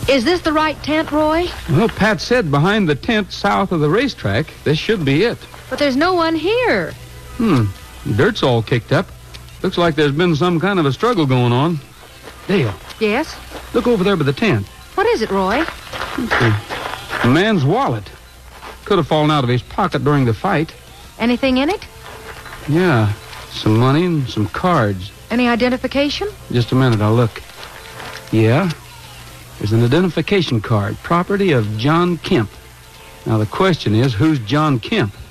Is this the right tent, Roy? Well, Pat said behind the tent south of the racetrack. This should be it. But there's no one here. Dirt's all kicked up. Looks like there's been some kind of a struggle going on. Dale, Yes? look over there by the tent. What is it, Roy? A man's wallet. Could have fallen out of his pocket during the fight. Anything in it? Yeah, some money and some cards. Any identification? Just a minute, I'll look. Yeah, there's an identification card, property of John Kemp. Now, the question is, who's John Kemp?